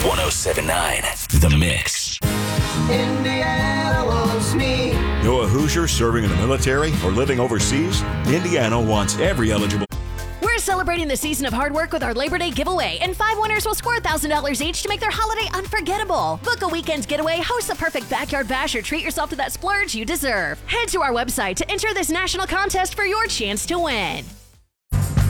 1079 The Mix. Indiana wants me. Know a Hoosier serving in the military or living overseas? Indiana wants every eligible. We're celebrating the season of hard work with our Labor Day giveaway, and 5 winners will score $1,000 each to make their holiday unforgettable. Book a weekend getaway, host the perfect backyard bash, or treat yourself to that splurge you deserve. Head to our website to enter this national contest for your chance to win.